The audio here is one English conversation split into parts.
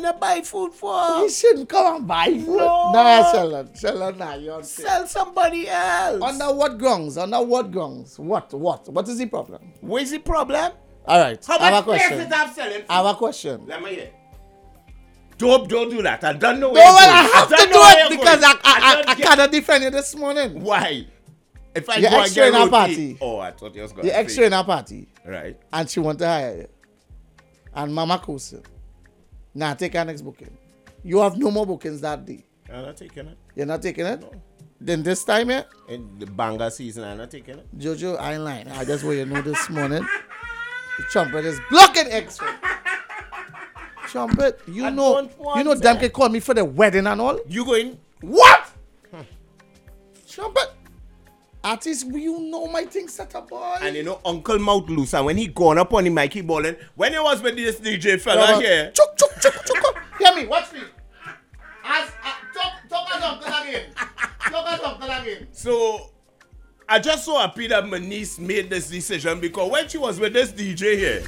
to buy food for? He shouldn't come and buy food. No. Nah, Sheldon, nah, you're Sell somebody else. Under what grounds? What is the problem? What is the problem? All right, How I have a much question. places I'm selling? I have a question. Let me hear. Don't do that. I don't know No, where you're well, I going. have to don't do know where it you're because going. I don't get- cannot defend you this morning. Why? If I You're go and extra get in our roti- party. Oh, I thought you was going The to extra in our party, Right. and she want to hire you. And Mama Kosa. Now take our next booking. You have no more bookings that day. I'm not taking it. You're not taking it? No. Then this time, yeah? In the banger season, I'm not taking it. Jojo, I ain't lying. I just want you to know this morning. The trumpet is blocking extra. Trumpet, I you know don't want them that. can call me for the wedding and all. You going? What? Trumpet. Artist, you know my thing set up, boy. And you know Uncle Mouth Loose, and when he gone up on the mic, he balling. When he was with this DJ fella here, Chuk. Hear me, watch me. Talk as uncle again. Talk as uncle again. so I just so happy that my niece made this decision because when she was with this DJ here,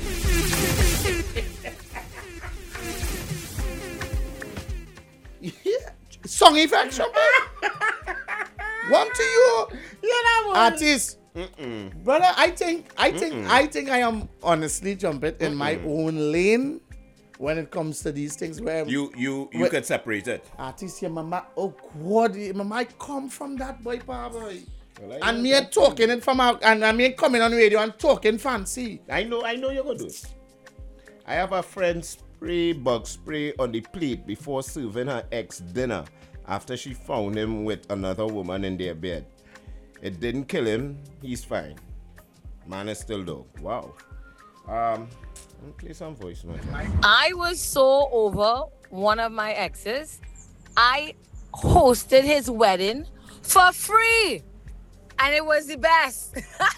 Yeah. Song effects, Trumpet. One to you. that one. Artist. Brother, I think I am honestly Trumpet in my own lane when it comes to these things where You Wait. could separate it. artist, your mama, oh God, your mama, I come from that boy, pa boy. Well, And me talking it from out, and I mean coming on radio and talking fancy. I know you're gonna do it. I have a friend spray bug spray on the plate before serving her ex dinner after she found him with another woman in their bed. It didn't kill him, he's fine. Man is still dog. Wow. Let me play some voice notes. I was so over one of my exes. I hosted his wedding for free. And it was the best.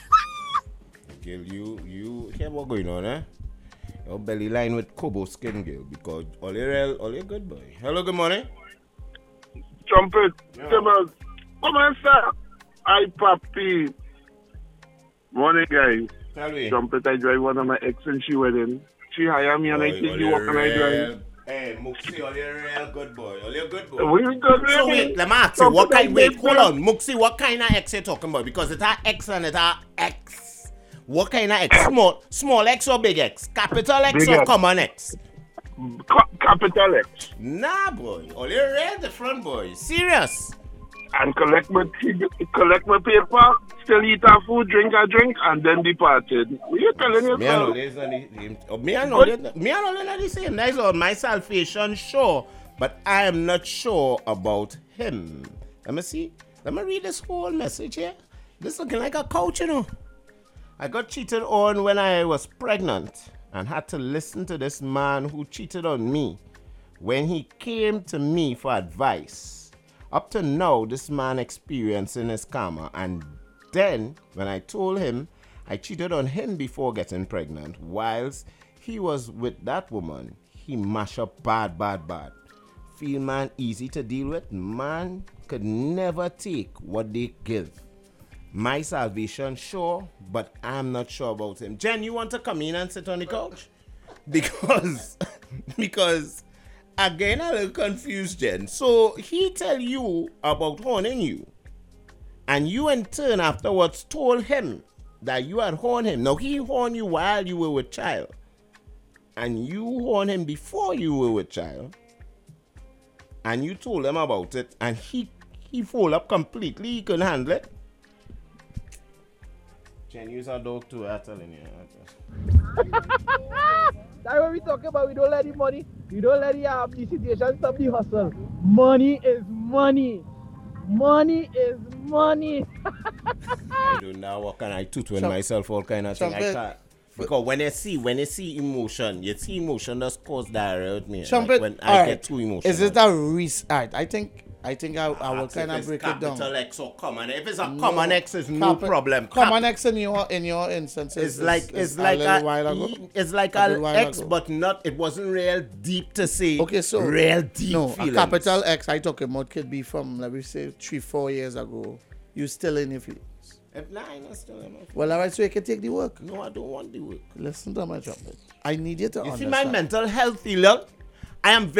Girl, you hear what going on, eh? Your belly line with Kobo skin, girl, because all you good boy. Hello, good morning. Trumpet, Yeah. Timbers, come on, sir. Hi, Papi. Morning, guys. Tell me. Trumpet, I drive one of my ex and she wedding. She hire me and I take you walk and I drive. Hey, Muxi, all you real good boy. All you good boy. We good, So really? wait, let me ask you, what Trumpet, kind, wait, I hold drive- on. Muxi, what kind of ex you talking about? Because it's our ex and it's our ex. What kind of ex? Small X or big X? Capital X Big or X. common X? Capital X. Nah, boy. All you real different, boy. Serious. And collect my paper, still eat our food, drink our drink, and then departed. What you telling Me and all yourself? me and all the same. That's all my salvation, sure. But I am not sure about him. Let me see. Let me read this whole message here. This looking like a couch, you know. I got cheated on when I was pregnant and had to listen to this man who cheated on me when he came to me for advice. Up to now, this man experiencing his karma, and then when I told him I cheated on him before getting pregnant, whilst he was with that woman, he mash up bad. Feel man easy to deal with? Man could never take what they give. My salvation, sure, but I'm not sure about him. Jen, you want to come in and sit on the couch? Because again, I'm a little confused, Jen. So he tell you about horning you, and you in turn afterwards told him that you had horned him. Now he horned you while you were with child, and you horned him before you were with child, and you told him about it, and he fold up completely. He couldn't handle it. Jen, use our dog too. I'm telling you. That's what we talk about. We don't let the money, we don't let the situation stop the hustle. Money is money. Money is money. I do now what can I toot with myself all kind of thing. I Trumpet. can't. Because when you see emotion, you see emotion that's cause diarrhea with me. Trumpet, Like when all I right. get too emotional. Is it a alright, I think I will kind of break it down. Capital X or common. If it's a common X, it's no problem. Common X in your instance It's is like a little while ago. it's like A little an while X, ago. but not. It wasn't real deep to say. Okay, so real deep no, feelings. a capital X I talk about could be from, let me say, 3-4 years ago. You still in your feelings. If not, I'm still in my Well, alright, so you can take the work. No, I don't want the work. Listen to my trumpet. I need you to You see understand. my mental health, look. I am very